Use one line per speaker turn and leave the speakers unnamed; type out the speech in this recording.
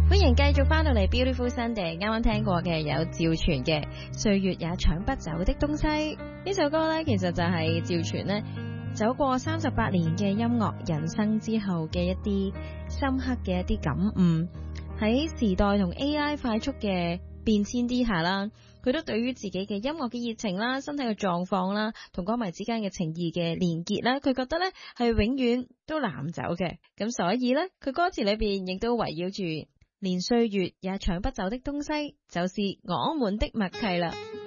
歡迎繼續翻到嚟 Beautiful Sunday，啱啱聽過嘅有趙傳嘅《歲月也搶不走的東西》呢首歌呢，其實就係趙傳呢走過38年嘅音樂人生之後嘅一啲深刻嘅一啲感悟。喺時代同 AI 快速嘅變遷之下啦，佢都對於自己嘅音樂嘅熱情啦、身體嘅狀況啦、同歌迷之間嘅情誼嘅連結啦，佢覺得呢係永遠都拿唔走嘅。咁所以呢，佢歌詞裏邊亦都圍繞住連歲月也搶不走的東西，就是我們的默契啦。